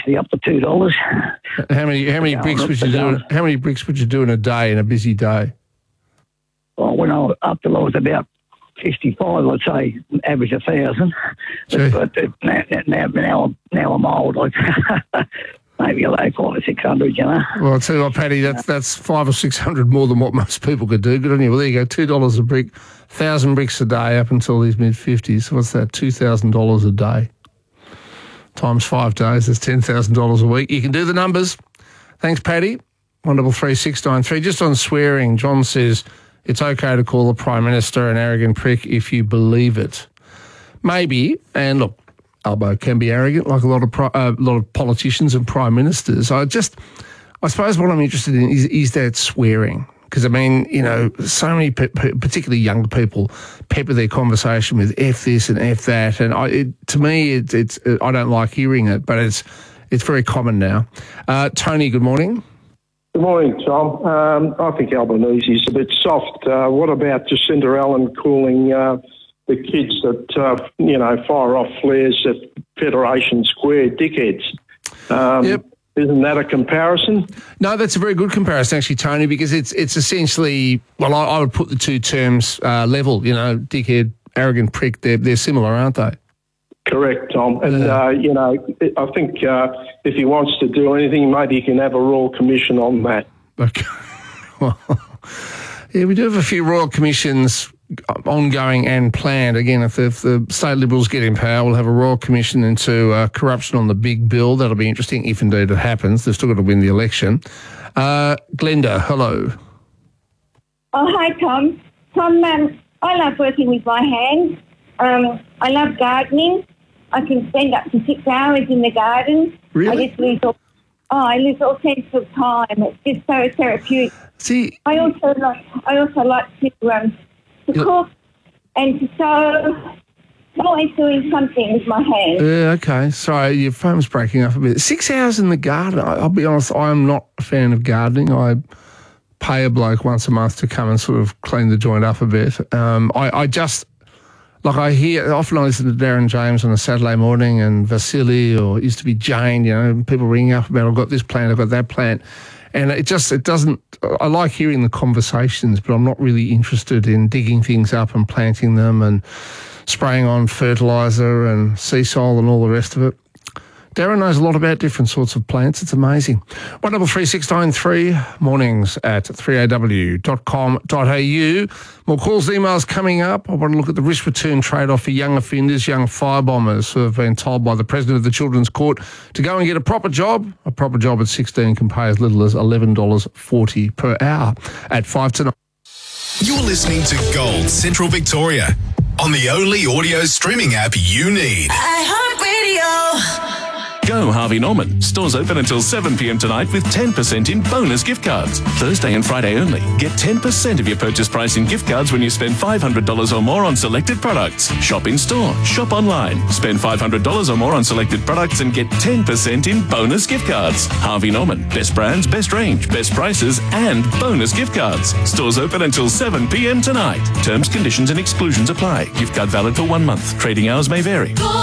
actually up to $2. How many bricks would you do? How many bricks would you do in a day, in a busy day? Well, when I was up till I was about 55, I'd say average 1,000. But now I'm old. Like maybe like 500 or 600, you know. Well, I'll tell you what, Paddy, that's 500 or 600 more than what most people could do. Good on you. Well, there you go, $2 a brick, 1,000 bricks a day up until his mid-50s. So what's that? $2,000 a day times 5 days. That's $10,000 a week. You can do the numbers. Thanks, Paddy. 133693. Just on swearing, John says it's okay to call the Prime Minister an arrogant prick if you believe it. Maybe, and look, Albo can be arrogant, like a lot of politicians and prime ministers. I suppose what I'm interested in is that swearing, because I mean, you know, so many particularly younger people pepper their conversation with "f this" and "f that," and to me, it's I don't like hearing it, but it's very common now. Tony, good morning. Good morning, Tom. I think Albanese's a bit soft. What about Jacinda Allen calling the kids that, fire off flares at Federation Square dickheads? Yep. Isn't that a comparison? No, that's a very good comparison, actually, Tony, because it's essentially, well, I would put the two terms level, you know, dickhead, arrogant prick, they're similar, aren't they? Correct, Tom. And, I think if he wants to do anything, maybe he can have a Royal Commission on that. Okay. Well, yeah, we do have a few Royal Commissions ongoing and planned. Again, if the state Liberals get in power, we'll have a Royal Commission into corruption on the big bill. That'll be interesting if indeed it happens. They've still got to win the election. Glenda, hello. Oh, hi, Tom. Tom, I love working with my hands. I love gardening. I can spend up to 6 hours in the garden. Really? I lose all sense of time. It's just so therapeutic. See, I also like to cook and to sew. I'm always doing something with my hands. Okay. Sorry, your phone's breaking up a bit. 6 hours in the garden. I'll be honest, I'm not a fan of gardening. I pay a bloke once a month to come and sort of clean the joint up a bit. Often I listen to Darren James on a Saturday morning and Vasily, or it used to be Jane, you know, people ringing up about, I've got this plant, I've got that plant. And it doesn't, I like hearing the conversations, but I'm not really interested in digging things up and planting them and spraying on fertiliser and sea soil and all the rest of it. Darren knows a lot about different sorts of plants. It's amazing. 133693, mornings at 3aw.com.au. More calls, emails coming up. I want to look at the risk-return trade-off for young offenders, young firebombers who have been told by the President of the Children's Court to go and get a proper job. A proper job at 16 can pay as little as $11.40 per hour at 5 to 9. You're listening to Gold Central Victoria on the only audio streaming app you need. iHeartRadio. Go Harvey Norman. Stores open until 7 p.m. tonight with 10% in bonus gift cards. Thursday and Friday only. Get 10% of your purchase price in gift cards when you spend $500 or more on selected products. Shop in store. Shop online. Spend $500 or more on selected products and get 10% in bonus gift cards. Harvey Norman. Best brands, best range, best prices, and bonus gift cards. Stores open until 7 p.m. tonight. Terms, conditions and exclusions apply. Gift card valid for 1 month. Trading hours may vary.